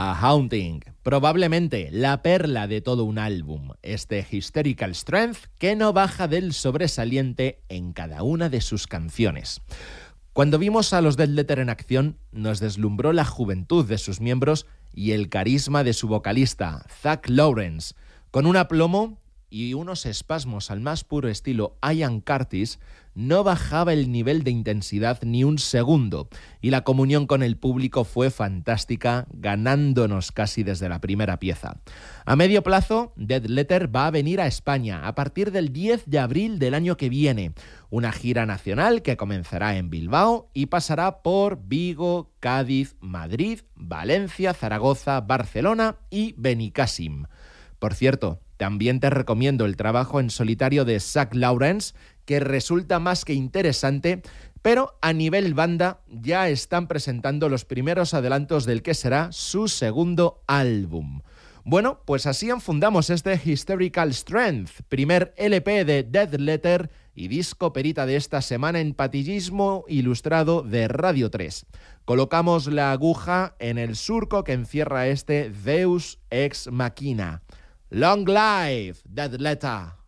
A Haunting, probablemente la perla de todo un álbum, este Hysterical Strength que no baja del sobresaliente en cada una de sus canciones. Cuando vimos a los Dead Letter en acción, nos deslumbró la juventud de sus miembros y el carisma de su vocalista, Zach Lawrence, con un aplomo y unos espasmos al más puro estilo Ian Curtis. No bajaba el nivel de intensidad ni un segundo, y la comunión con el público fue fantástica, ganándonos casi desde la primera pieza. A medio plazo, Dead Letter va a venir a España a partir del 10 de abril del año que viene, una gira nacional que comenzará en Bilbao y pasará por Vigo, Cádiz, Madrid, Valencia, Zaragoza, Barcelona y Benicàssim. Por cierto, también te recomiendo el trabajo en solitario de Zach Lawrence, que resulta más que interesante, pero a nivel banda ya están presentando los primeros adelantos del que será su segundo álbum. Bueno, pues así enfundamos este Hysterical Strength, primer LP de Dead Letter y disco perita de esta semana en Patillismo Ilustrado de Radio 3. Colocamos la aguja en el surco que encierra este Deus Ex Machina. Long live Dead Letter.